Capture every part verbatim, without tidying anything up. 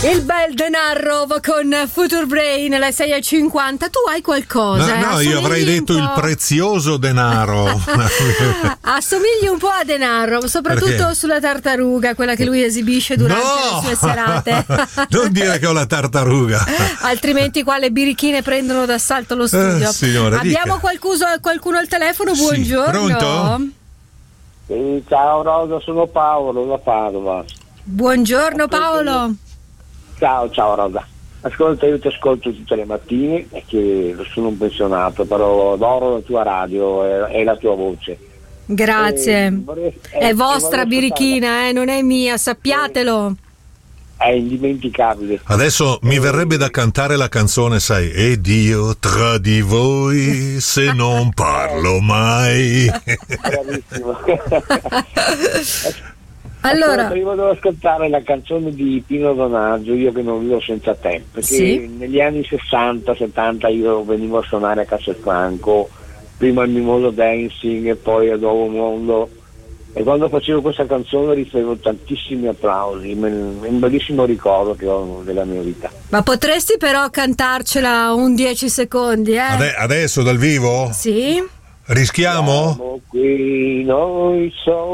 Il bel denaro con Future Brain alle sei e cinquanta. Tu hai qualcosa? No, no, io avrei detto il prezioso denaro. Assomigli un po' a denaro, soprattutto Perché? sulla tartaruga, quella che lui esibisce durante No! le sue serate. Non dire che ho la tartaruga. Altrimenti qua le birichine prendono d'assalto lo studio. Eh, signora, Abbiamo dica. qualcuno, qualcuno al telefono? Sì, Buongiorno. pronto? Sì, ciao Rosa, sono Paolo da Padova. Buongiorno Paolo. Ciao, ciao Rosa. Ascolta, io ti ascolto tutte le mattine, perché sono un pensionato, però adoro la tua radio e, e la tua voce. Grazie. Eh, vorrei- È eh, vostra vorrei birichina, eh, non è mia, sappiatelo. È indimenticabile. Adesso mi verrebbe da cantare la canzone, sai, ed io tra di voi se non parlo mai. Bravissimo. Allora, Ascolta, io volevo ascoltare la canzone di Pino Donaggio, Io che non vivo senza te, perché Sì. negli anni sessanta settanta io venivo a suonare a Castelfranco, prima il Mimoso Dancing e poi a Nuovo Mondo, e quando facevo questa canzone ricevevo tantissimi applausi, è un bellissimo ricordo che ho della mia vita. ma potresti però cantarcela un dieci secondi, eh? Ade- adesso dal vivo? Sì? Rischiamo? Siamo qui noi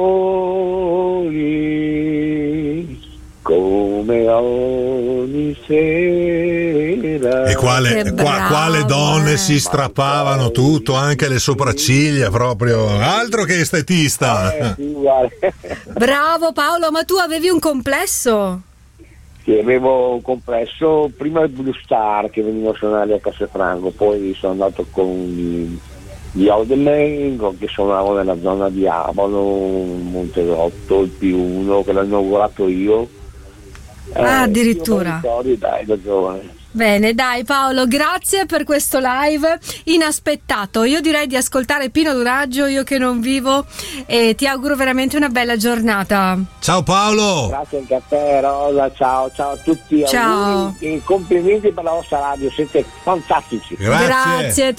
soli, come ogni sera. E quale, Che qua- bravo, quale donne eh. si strappavano tutto, anche le sopracciglia, proprio altro che estetista. Eh, sì, guarda. Bravo Paolo, ma tu avevi un complesso? Sì, avevo compresso prima il Blue Star che veniva a suonare a Castelfranco, poi sono andato con gli, gli Oldman che suonavo nella zona di Abano, Monterotto, il P uno che l'ho inaugurato io. Ah, addirittura. io mi ricordo, dai, da giovane. Bene, dai Paolo, grazie per questo live inaspettato. Io direi di ascoltare Pino Donaggio, Io che non vivo, e ti auguro veramente una bella giornata. Ciao Paolo! Grazie anche a te Rosa, ciao, ciao a tutti. Ciao. Auguri e complimenti per la vostra radio, siete fantastici. Grazie. Grazie.